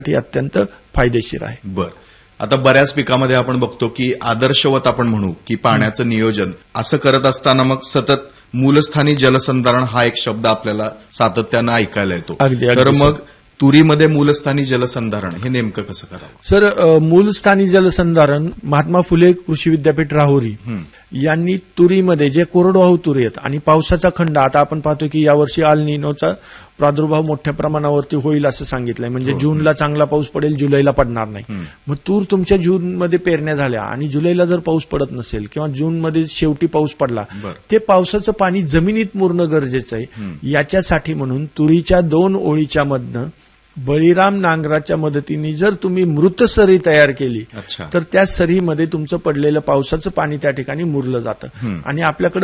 ती अत्यंत फायदेशीर आहे. बर. आता बऱ्याच पिकामध्ये आपण बघतो की आदर्शवत आपण म्हणू की पाण्याचं नियोजन असं करत असताना मग सतत मूलस्थानी जलसंधारण हा एक शब्द आपल्याला सातत्यानं ऐकायला येतो. तर मग तुरीमध्ये मूलस्थानी जलसंधारण हे नेमकं कसं करावं? सर, मूलस्थानी जलसंधारण महात्मा फुले कृषी विद्यापीठ राहुरी यांनी तुरीमध्ये जे कोरडवाहू तुरी आहेत आणि पावसाचा खंड, आता आपण पाहतो की यावर्षी अल निनोचा प्रादुर्भाव मोठ्या प्रमाणावरती होईल असं सांगितलंय. म्हणजे जूनला चांगला पाऊस पडेल, जुलैला पडणार नाही. मग तूर तुमच्या जूनमध्ये पेरण्या झाल्या आणि जुलैला जर पाऊस पडत नसेल किंवा जूनमध्ये शेवटी पाऊस पडला, ते पावसाचं पाणी जमिनीत मुरणं गरजेचं आहे. याच्यासाठी म्हणून तुरीच्या 2 ओळीच्या मधनं बळीराम नांगराच्या मदतीने जर तुम्ही मृत सरी तयार केली तर त्या सरीमध्ये तुमचं पडलेलं पावसाचं पाणी त्या ठिकाणी मुरलं जातं आणि आपल्याकडे